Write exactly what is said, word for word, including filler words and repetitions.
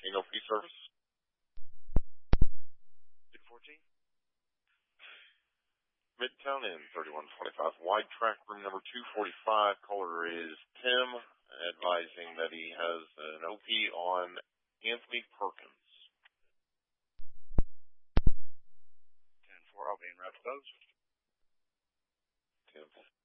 fourteen O P service. two fourteen. Midtown Inn, thirty-one twenty-five, wide track room number two forty-five. Caller is Tim, advising that he has an O P on Anthony Perkins. ten four, I'll be in route to those. ten